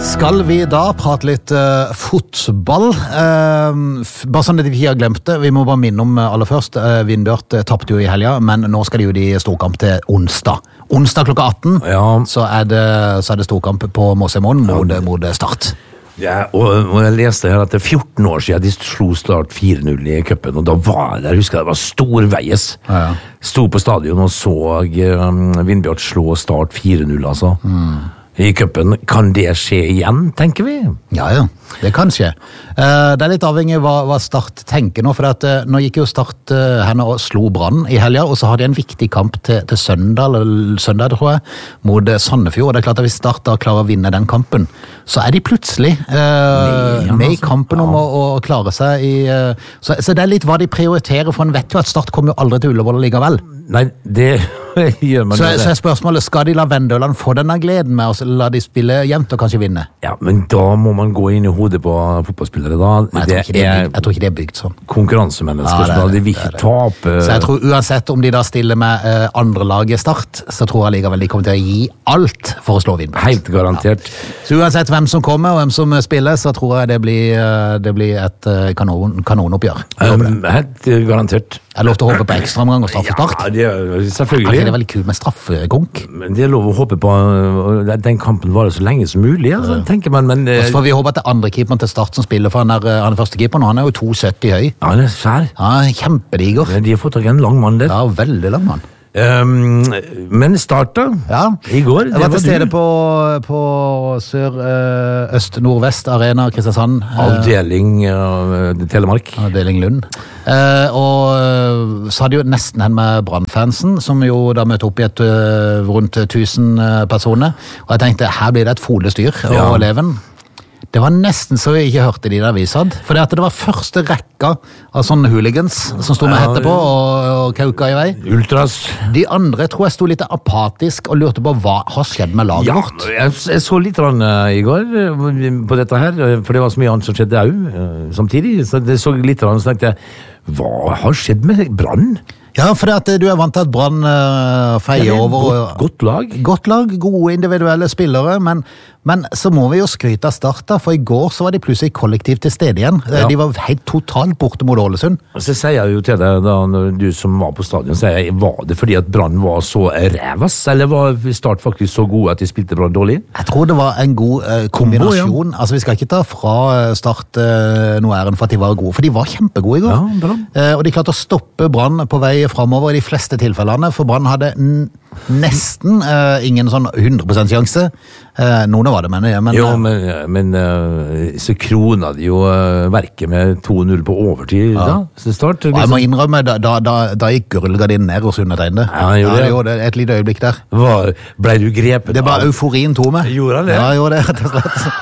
Skal vi da prate litt fotball? Bare sånn at vi ikke har glemt det. Vi må bare minne om aller først. Vindbjart tappte jo i helga, men nå skal de jo i storkamp til onsdag. Onsdag klokka 18, ja. så er det storkamp på Måsemoen mot Start. Ja, og jeg leste her at det 14 år siden de slo Start 4-0 i cupen, og da var det, jeg husker det var storveies. Ja. Sto på stadion og så Vindbjart slå Start 4-0, altså. I cupen. Kan det skje igjen, tenker vi? Ja, det kan skje. Det er litt avhengig av hva Start tenker nå, for nå gikk jo Start henne og slo Brann i helga, og så har de en viktig kamp til søndag, tror jeg, mot Sandefjord. Og det er klart at hvis Start da klarer å vinne den kampen, så er de plutselig med i kampen om å klare seg i... Så det er litt hva de prioriterer, for en vet jo at Start kommer jo aldri til Ullevål likevel. Nei, det gjør man så er spørsmålet, skal de la Vendøland få denne gleden med å la de spille jevnt og kanskje vinne? Ja, men da må man gå inn i hodet på fotballspillere da. Nei, jeg tror ikke det er bygd sånn. Konkurransemennesker, så de vil ikke tape. Så jeg tror uansett om de da stiller med andre lag i Start, så tror jeg likevel de kommer til å gi alt for å slå Vindbjart. Helt garantert. Ja. Så uansett hvem som kommer og hvem som spiller, så tror jeg det blir et kanonoppgjør. Helt garantert. Jeg lov til å håpe på ekstraomgang og straffestart. Ja, selvfølgelig. Det er veldig kult med straffegonk. Men det er lov å håpe på den kampen varer så lenge som mulig, altså, tenker man. Men, og så får vi håpe at det andre keeperen til Start som spiller, for han er første keeperen, og han er jo 2,70 høy. Ja, han er svær. Ja, kjempediger. De har fått tak i en lang mann der. Ja, veldig lang mann. Men Start da, i går jeg var til stede på Sør-Øst-Nordvest Arena Kristiansand, avdeling Telemark, avdeling Lund, og så hadde jo nesten hen med Brannfansen som jo da møtte opp i et rundt 1000 personer, og jeg tenkte her blir det et folestyr og leven. Det var nesten så jeg ikke hørte de der vi satt. For det var første rekka av sånne hooligans som stod med hette på og kauka i vei. Ultras. De andre tror jeg stod litt apatisk og lurte på hva har skjedd med laget vårt. Jeg så litt i går på dette her, for det var så mye annet som skjedde samtidig. Så jeg så litt og tenkte jeg, hva har skjedd med Brann? Ja, for du er vant til at Brann feier over. Godt lag. Godt lag, gode individuelle spillere, men så må vi jo skryte av Start da, for i går så var de plutselig kollektivt til stede igjen. Ja. De var helt totalt borte mot Ålesund. Så sier jeg jo til deg da, når du som var på stadion, var det fordi at Brann var så rævas, eller var Start faktisk så gode at de spilte Brann dårlig? Jeg tror det var en god kombinasjon. Ja. Altså vi skal ikke ta fra Start noe æren for at de var gode, for de var kjempegode i går. Ja, og de klarte å stoppe Brann på vei fremover i de fleste tilfellene, for Brann hadde nesten ingen sånn 100% sjanse. Noen var det, mener jeg. Men så krona de jo verket med 2-0 på overtid da, så Start. Jeg må innrømme, da gikk rullegardinen ned hos undertegnede. Ja, det gjorde det. Et lite øyeblikk der. Ble du grepet? Det var euforien tome. Gjorde han det? Ja, gjorde det, rett og slett.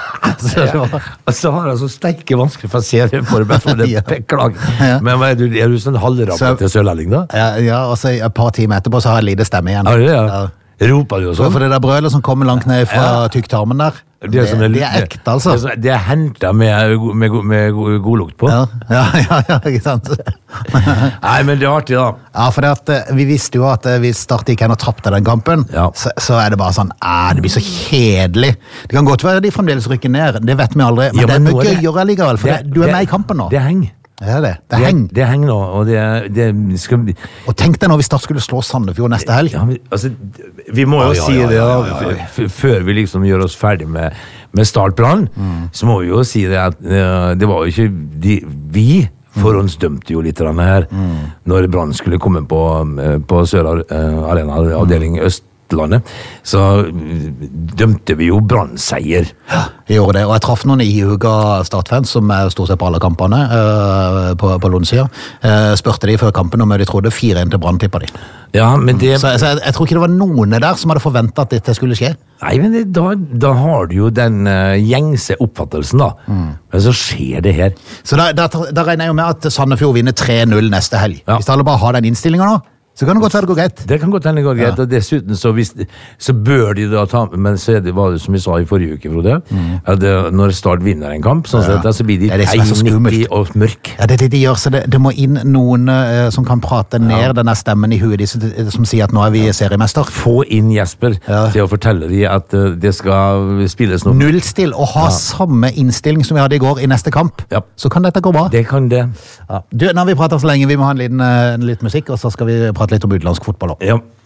Og så har han så sterke vansker for å se det for meg, for det beklager. Men er du sånn halvramme til sørlending da? Ja, og så et par timer etterpå så har jeg lite stemme igjen. Ja. Roper du og sånn? For det der brølet som kommer langt ned fra tykktarmen der, det er ekte, altså. Det er hentet med god lukt på. Ja, ikke sant? Nei, men det er artig da. Ja, for vi visste jo at hvis Start ikke og tappte den kampen, så er det bare sånn, det blir så kjedelig. Det kan godt være de fremdeles rykker ned, det vet vi aldri, men det er mye gøyere likevel, for du er med i kampen nå. Det henger. Ja, det henger. Det henger nå, og det skal... Og tenk deg når vi Start skulle slå Sandefjord neste helg. Ja, altså, vi må jo si det da, før vi liksom gjør oss ferdig med Start Brann, så må vi jo si det at det var jo ikke vi forhåndsdømte jo litt her, når Brann skulle komme på Sør Arena, avdeling Østlandet, så dømte vi jo Brann-seier. Ja, vi gjorde det, og jeg traff noen ihuga Start-fans som stod seg på alle kampene på Lundsida. Spørte de før kampen om de trodde 4-1 til Brann, tippa de. Ja, men det... Så jeg tror ikke det var noen der som hadde forventet at dette skulle skje. Nei, men da har du jo den gjengse oppfattelsen da. Men så skjer det her. Så da regner jeg jo med at Sandefjord vinner 3-0 neste helg. Hvis alle bare har den innstillingen nå, Så kan det godt være det går greit. Det kan godt hende det går greit, og dessuten så bør de da ta, men så var det som vi sa i forrige uke, Frode, at når Start vinner en kamp, sånn sett, så blir de tegniktig og mørk. Ja, det er det de gjør, så det må inn noen som kan prate ned denne stemmen i huet, som sier at nå er vi seriemester. Få inn Jesper til å fortelle de at det skal spilles noe. Nullstill, og ha samme innstilling som vi hadde i går i neste kamp. Så kan dette gå bra. Det kan det. Du, nå har vi pratet så lenge, vi må ha en liten musikk, og så skal vi prate litt om utenlandsk fotball også. Ja.